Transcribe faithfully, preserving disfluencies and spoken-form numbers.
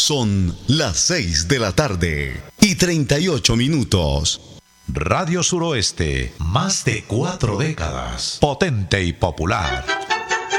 Son las seis de la tarde y treinta y ocho minutos. Radio Suroeste, más de cuatro décadas, potente y popular.